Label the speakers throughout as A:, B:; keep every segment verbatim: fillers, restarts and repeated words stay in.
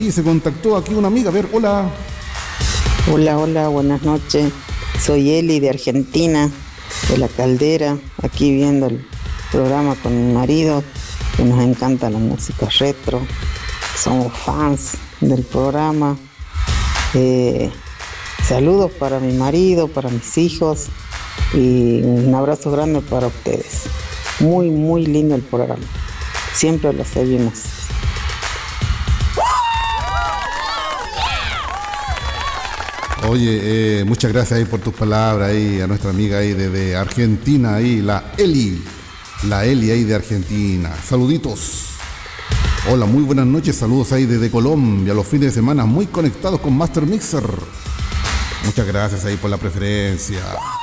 A: Y se contactó aquí una amiga. A ver, hola.
B: Hola, hola, buenas noches. Soy Eli de Argentina, de La Caldera, aquí viendo el programa con mi marido, que nos encanta la música retro. Somos fans del programa. Eh, saludos para mi marido, para mis hijos y un abrazo grande para ustedes. Muy, muy lindo el programa. Siempre lo seguimos.
A: Oye, eh, muchas gracias ahí por tus palabras ahí a nuestra amiga ahí de, de Argentina ahí, la Eli, la Eli ahí de Argentina. Saluditos. Hola, muy buenas noches, saludos ahí desde Colombia, los fines de semana muy conectados con Master Mixer. Muchas gracias ahí por la preferencia.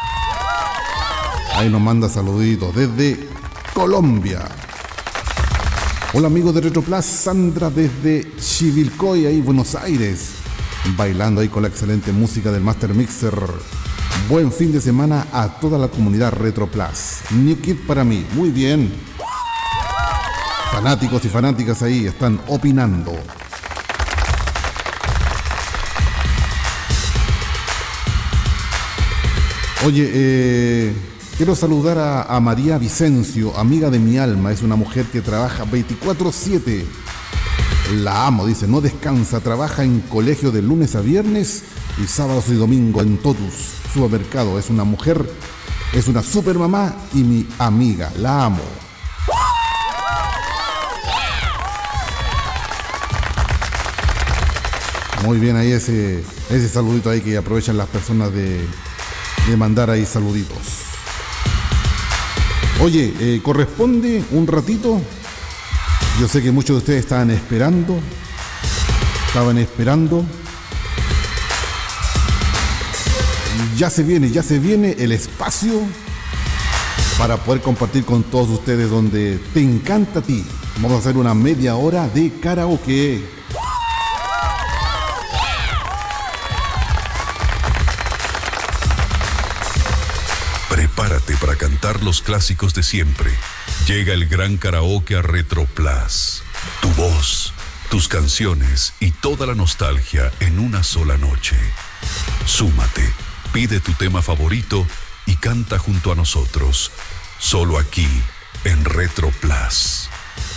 A: Ahí nos manda saluditos desde Colombia. Hola amigos de Retroplas, Sandra desde Chivilcoy ahí, Buenos Aires. Bailando ahí con la excelente música del Master Mixer. Buen fin de semana a toda la comunidad Retroplas. New Kid para mí, muy bien. Fanáticos y fanáticas ahí están opinando. Oye, eh, quiero saludar a, a María Vicencio, amiga de mi alma. Es una mujer que trabaja veinticuatro siete. La amo, dice, no descansa, trabaja en colegio de lunes a viernes y sábados y domingo en Totus, supermercado. Es una mujer, es una super mamá y mi amiga, la amo. Muy bien, ahí ese, ese saludito ahí que aprovechan las personas de, de mandar ahí saluditos. Oye, eh, corresponde un ratito. Yo sé que muchos de ustedes estaban esperando, estaban esperando. Ya se viene, ya se viene el espacio para poder compartir con todos ustedes donde te encanta a ti. Vamos a hacer una media hora de karaoke.
C: Prepárate para cantar los clásicos de siempre. Llega el gran karaoke a Retroplas. Tu voz, tus canciones y toda la nostalgia en una sola noche. Súmate, pide tu tema favorito y canta junto a nosotros. Solo aquí, en Retroplas.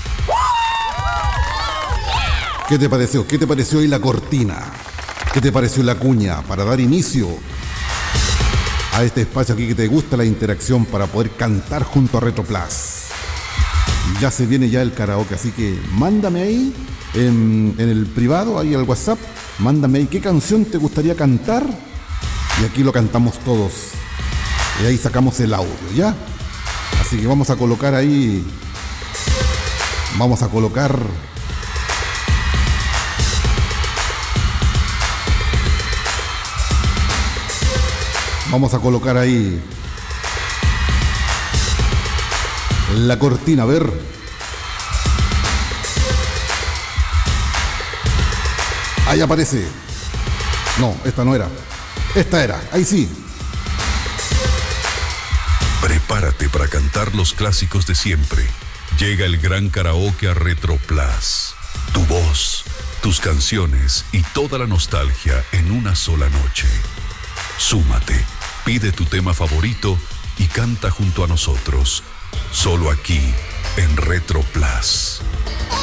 A: ¿Qué te pareció? ¿Qué te pareció hoy la cortina? ¿Qué te pareció la cuña para dar inicio a este espacio aquí que te gusta la interacción para poder cantar junto a Retroplas? Ya se viene ya el karaoke, así que mándame ahí en, en el privado, ahí al WhatsApp, mándame ahí qué canción te gustaría cantar y aquí lo cantamos todos y ahí sacamos el audio, ¿ya? Así que vamos a colocar ahí, vamos a colocar vamos a colocar ahí la cortina, a ver. Ahí aparece. No, esta no era. Esta era, ahí sí.
C: Prepárate para cantar los clásicos de siempre. Llega el gran karaoke a Retroplas. Tu voz, tus canciones y toda la nostalgia en una sola noche. Súmate, pide tu tema favorito y canta junto a nosotros. Solo aquí, en Retroplas.